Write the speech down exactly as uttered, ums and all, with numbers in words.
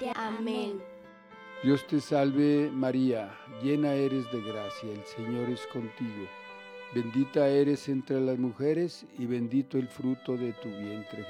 muerte. Amén. Dios te salve María, llena eres de gracia, el Señor es contigo. Bendita eres entre las mujeres y bendito el fruto de tu vientre,